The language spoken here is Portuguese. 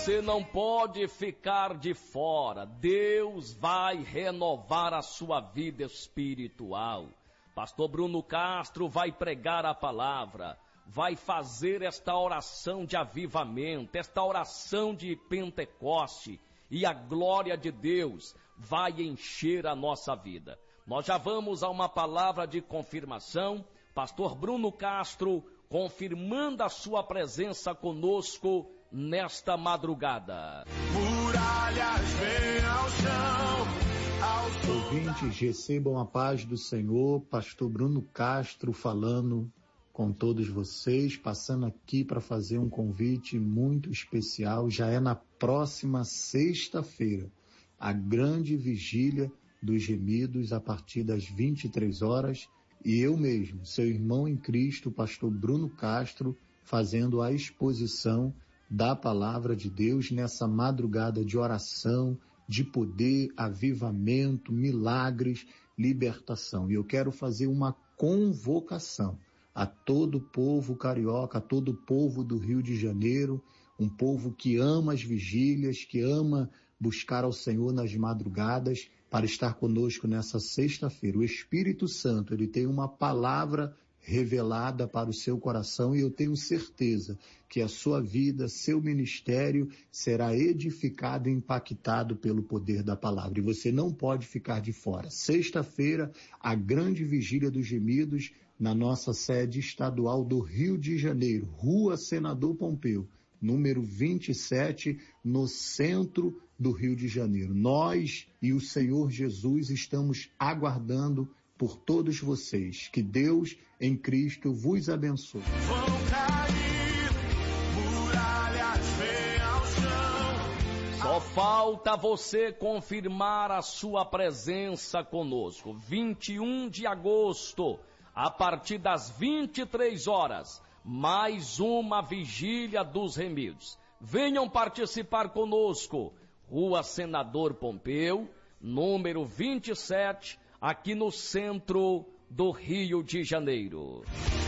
Você não pode ficar de fora. Deus vai renovar a sua vida espiritual. Pastor Bruno Castro vai pregar a palavra, vai fazer esta oração de avivamento, esta oração de Pentecoste, e a glória de Deus vai encher a nossa vida. Nós já vamos a uma palavra de confirmação. Pastor Bruno Castro confirmando a sua presença conosco nesta madrugada. Muralhas vêm ao chão. Ouvintes, recebam a paz do Senhor. Pastor Bruno Castro falando com todos vocês, passando aqui para fazer um convite muito especial. Já é na próxima sexta-feira, a grande vigília dos gemidos, a partir das 23 horas, e eu mesmo, seu irmão em Cristo, pastor Bruno Castro, fazendo a exposição da palavra de Deus nessa madrugada de oração, de poder, avivamento, milagres, libertação. E eu quero fazer uma convocação a todo o povo carioca, a todo o povo do Rio de Janeiro, um povo que ama as vigílias, que ama buscar ao Senhor nas madrugadas, para estar conosco nessa sexta-feira. O Espírito Santo, ele tem uma palavra revelada para o seu coração, e eu tenho certeza que a sua vida, seu ministério será edificado e impactado pelo poder da palavra. E você não pode ficar de fora. Sexta-feira, a grande vigília dos gemidos na nossa sede estadual do Rio de Janeiro, Rua Senador Pompeu, número 27, no centro do Rio de Janeiro. Nós e o Senhor Jesus estamos aguardando por todos vocês. Que Deus em Cristo vos abençoe. Vão cair, muralhas vêm ao chão. Só falta você confirmar a sua presença conosco. 21 de agosto, a partir das 23 horas, mais uma vigília dos remidos. Venham participar conosco. Rua Senador Pompeu, número 27, aqui no centro do Rio de Janeiro.